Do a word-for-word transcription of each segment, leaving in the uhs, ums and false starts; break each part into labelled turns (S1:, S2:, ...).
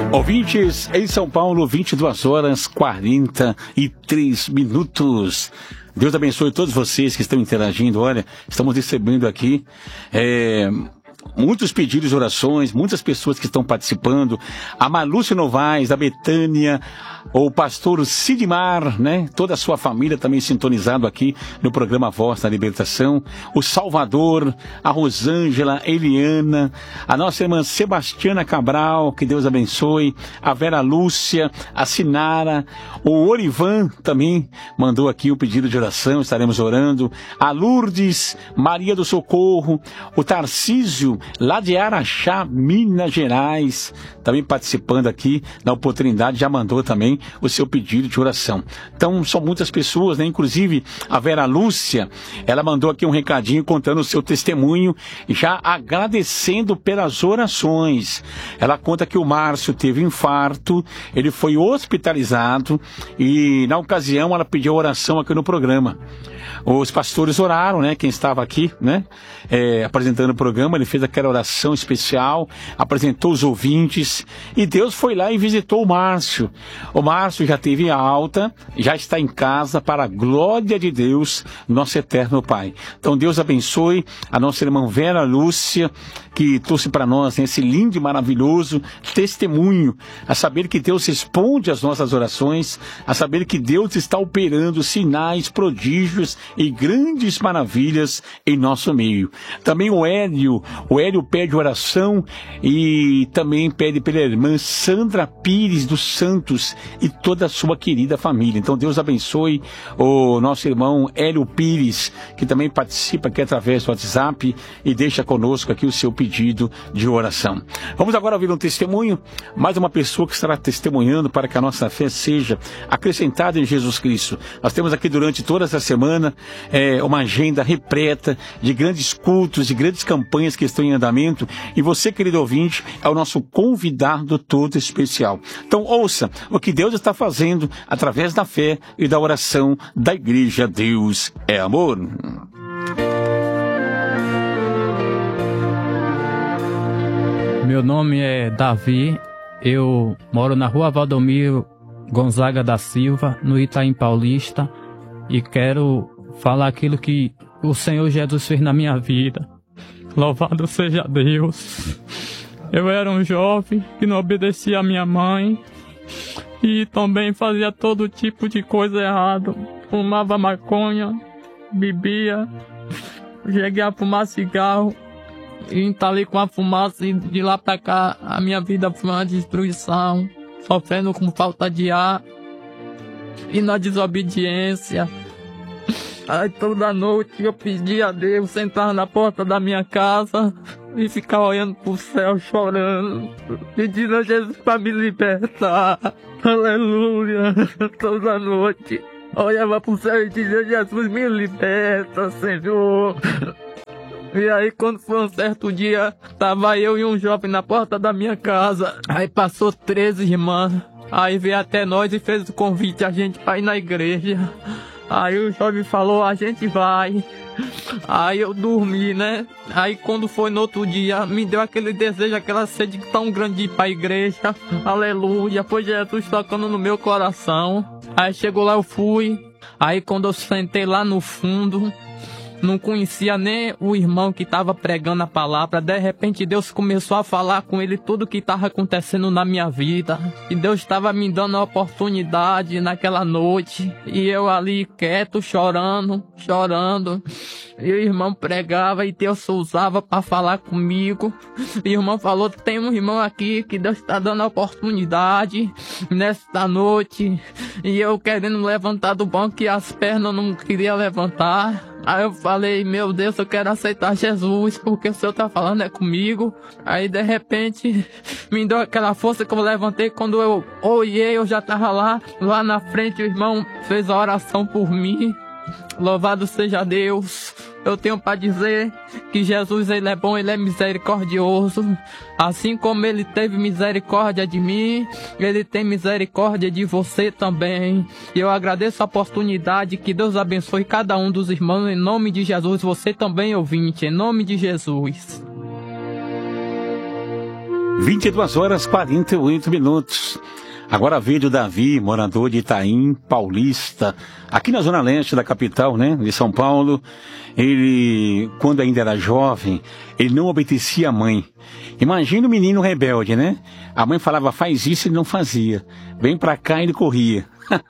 S1: Ouvintes, em São Paulo, vinte e duas horas e quarenta e três minutos. Deus abençoe todos vocês que estão interagindo. Olha, estamos recebendo aqui é, muitos pedidos de orações, muitas pessoas que estão participando. A Malúcia Novaes, a Betânia, o pastor Sidmar, né? Toda a sua família também sintonizado aqui no programa Voz da Libertação. O Salvador, a Rosângela, a Eliana, a nossa irmã Sebastiana Cabral, que Deus abençoe. A Vera Lúcia, a Sinara, o Orivan também mandou aqui o pedido de oração, estaremos orando. A Lourdes, Maria do Socorro, o Tarcísio, lá de Araxá, Minas Gerais, também participando aqui na oportunidade, já mandou também o seu pedido de oração. Então, são muitas pessoas, né? Inclusive, a Vera Lúcia, ela mandou aqui um recadinho contando o seu testemunho, já agradecendo pelas orações. Ela conta que o Márcio teve infarto, ele foi hospitalizado e, na ocasião, ela pediu oração aqui no programa. Os pastores oraram, né? Quem estava aqui, né? É, apresentando o programa, ele fez aquela oração especial, apresentou os ouvintes e Deus foi lá e visitou o Márcio. O Márcio já teve alta, já está em casa para a glória de Deus, nosso eterno Pai. Então Deus abençoe a nossa irmã Vera Lúcia, que trouxe para nós esse lindo e maravilhoso testemunho, a saber que Deus responde às nossas orações, a saber que Deus está operando sinais, prodígios e grandes maravilhas em nosso meio. Também o Hélio, o Hélio pede oração e também pede pela irmã Sandra Pires dos Santos e toda a sua querida família. Então Deus abençoe o nosso irmão Hélio Pires, que também participa aqui através do WhatsApp e deixa conosco aqui o seu pedido de oração. Vamos agora ouvir um testemunho, mais uma pessoa que estará testemunhando para que a nossa fé seja acrescentada em Jesus Cristo. Nós temos aqui durante toda essa semana é, uma agenda repleta de grandes cultos, de grandes campanhas que estão em andamento, e você, querido ouvinte, é o nosso convidado todo especial. Então ouça o que Deus está fazendo através da fé e da oração da Igreja Deus é Amor.
S2: Meu nome é Davi, eu moro na rua Valdomiro Gonzaga da Silva, no Itaim Paulista, e quero falar aquilo que o Senhor Jesus fez na minha vida. Louvado seja Deus. Eu era um jovem que não obedecia à minha mãe e também fazia todo tipo de coisa errada. Fumava maconha, bebia, cheguei a fumar cigarro e entalei com a fumaça, e de lá pra cá a minha vida foi uma destruição, sofrendo com falta de ar e na desobediência. Aí toda noite eu pedia a Deus, sentar na porta da minha casa e ficar olhando pro céu, chorando, pedindo a Jesus para me libertar. Aleluia. Toda noite olhava pro céu e dizia: Jesus, me liberta, Senhor. E aí, quando foi um certo dia, tava eu e um jovem na porta da minha casa. Aí passou treze irmãs. Aí veio até nós e fez o convite a gente para ir na igreja. Aí o jovem falou: a gente vai. Aí eu dormi, né? Aí quando foi no outro dia, me deu aquele desejo, aquela sede tão grande de ir pra igreja. Aleluia, foi Jesus tocando no meu coração. Aí chegou lá, eu fui. Aí quando eu sentei lá no fundo, não conhecia nem o irmão que estava pregando a palavra. De repente Deus começou a falar com ele tudo que estava acontecendo na minha vida. E Deus estava me dando a oportunidade naquela noite. E eu ali quieto, chorando, chorando. E o irmão pregava e Deus usava para falar comigo. E o irmão falou: tem um irmão aqui que Deus está dando a oportunidade nesta noite. E eu querendo levantar do banco e as pernas não queria levantar. Aí eu falei: meu Deus, eu quero aceitar Jesus, porque o Senhor tá falando é comigo. Aí de repente me deu aquela força que eu levantei. Quando eu olhei, eu já tava lá, lá na frente. O irmão fez a oração por mim. Louvado seja Deus. Eu tenho para dizer que Jesus, ele é bom, ele é misericordioso. Assim como ele teve misericórdia de mim, ele tem misericórdia de você também. E eu agradeço a oportunidade. Que Deus abençoe cada um dos irmãos, em nome de Jesus. Você também, ouvinte, em nome de Jesus.
S1: vinte e duas horas e quarenta e oito minutos. Agora veio o Davi, morador de Itaim, paulista, aqui na zona leste da capital, né, de São Paulo. Ele, quando ainda era jovem, ele não obedecia à mãe. Imagina o menino rebelde, né? A mãe falava, faz isso, ele não fazia. Vem pra cá, ele corria.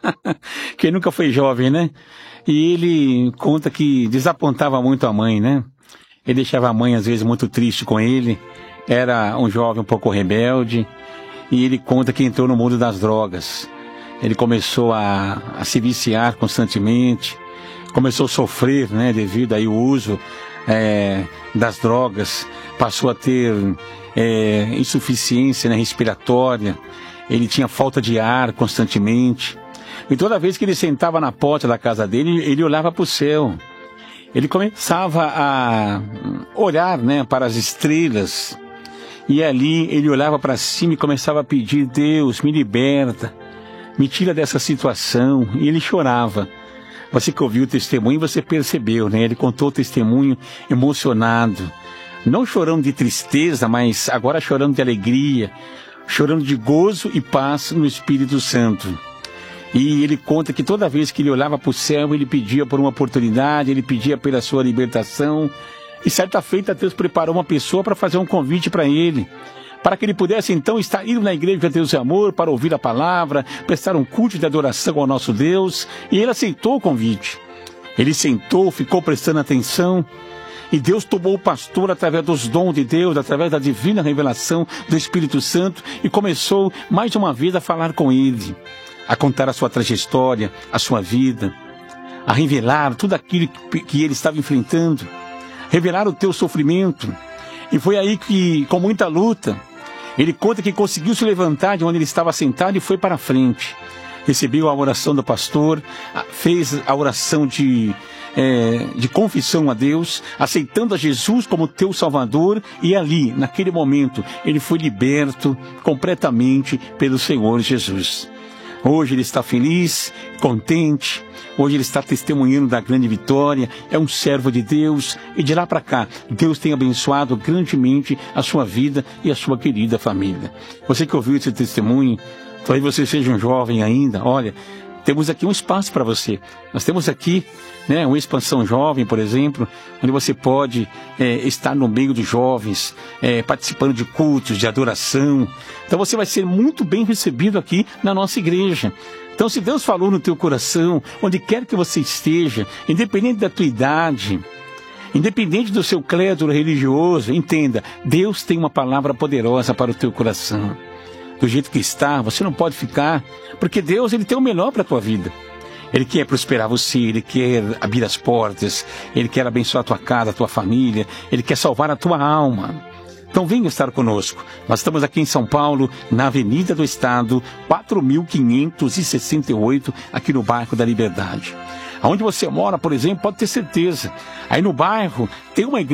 S1: Quem nunca foi jovem, né? E ele conta que desapontava muito a mãe, né? Ele deixava a mãe, às vezes, muito triste com ele. Era um jovem um pouco rebelde. E ele conta que entrou no mundo das drogas. Ele começou a, a se viciar constantemente. Começou a sofrer, né? Devido aí ao uso é, das drogas. Passou a ter é, insuficiência, né, respiratória. Ele tinha falta de ar constantemente. E toda vez que ele sentava na porta da casa dele, ele olhava para o céu. Ele começava a olhar, né, para as estrelas. E ali ele olhava para cima e começava a pedir, Deus, me liberta, me tira dessa situação. E ele chorava. Você que ouviu o testemunho, você percebeu, né? Ele contou o testemunho emocionado. Não chorando de tristeza, mas agora chorando de alegria. Chorando de gozo e paz no Espírito Santo. E ele conta que toda vez que ele olhava para o céu, ele pedia por uma oportunidade, ele pedia pela sua libertação. E certa feita Deus preparou uma pessoa para fazer um convite para ele, para que ele pudesse então estar indo na igreja de Deus e Amor, para ouvir a palavra, prestar um culto de adoração ao nosso Deus. E ele aceitou o convite. Ele sentou, ficou prestando atenção. E Deus tomou o pastor através dos dons de Deus, através da divina revelação do Espírito Santo, e começou mais uma vez a falar com ele, a contar a sua trajetória, a sua vida, a revelar tudo aquilo que ele estava enfrentando, revelar o teu sofrimento. E foi aí que, com muita luta, ele conta que conseguiu se levantar de onde ele estava sentado e foi para a frente. Recebeu a oração do pastor, fez a oração de, é, de confissão a Deus, aceitando a Jesus como teu Salvador, e ali, naquele momento, ele foi liberto completamente pelo Senhor Jesus. Hoje ele está feliz, contente, hoje ele está testemunhando da grande vitória, é um servo de Deus, e de lá para cá, Deus tem abençoado grandemente a sua vida e a sua querida família. Você que ouviu esse testemunho, talvez você seja um jovem ainda, olha, temos aqui um espaço para você. Nós temos aqui, né, uma expansão jovem, por exemplo, onde você pode é, estar no meio dos jovens, é, participando de cultos, de adoração. Então você vai ser muito bem recebido aqui na nossa igreja. Então, se Deus falou no teu coração, onde quer que você esteja, independente da tua idade, independente do seu credo religioso, entenda, Deus tem uma palavra poderosa para o teu coração. Do jeito que está, você não pode ficar, porque Deus, ele tem o melhor para a tua vida. Ele quer prosperar você, Ele quer abrir as portas, Ele quer abençoar a tua casa, a tua família, Ele quer salvar a tua alma. Então venha estar conosco. Nós estamos aqui em São Paulo, na Avenida do Estado, quatro mil quinhentos e sessenta e oito, aqui no bairro da Liberdade. Aonde você mora, por exemplo, pode ter certeza. Aí no bairro tem uma igreja.